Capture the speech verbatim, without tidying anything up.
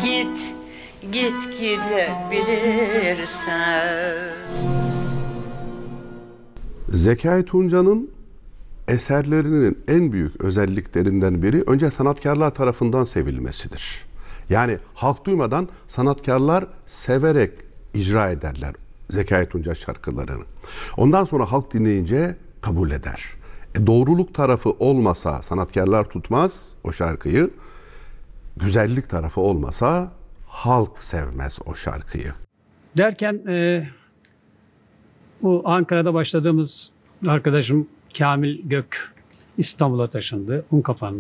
Git, git gidebilirsen. Zekai Tunca'nın eserlerinin en büyük özelliklerinden biri önce sanatkarlar tarafından sevilmesidir. Yani halk duymadan sanatkarlar severek icra ederler Zekai Tunca şarkılarını. Ondan sonra halk dinleyince kabul eder. E, doğruluk tarafı olmasa sanatkarlar tutmaz o şarkıyı. Güzellik tarafı olmasa halk sevmez o şarkıyı. Derken e, bu Ankara'da başladığımız arkadaşım Kamil Gök İstanbul'a taşındı. Unkapanı'da.